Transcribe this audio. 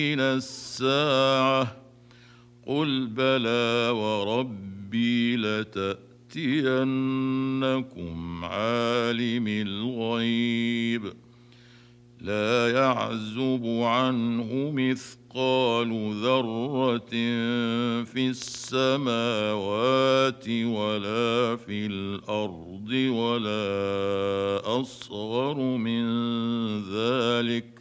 الساعة قل بلى وربي لتأتينكم عالم الغيب لا يعزب عنه مثقال ذرة في السماوات ولا في الأرض ولا أصغر من ذلك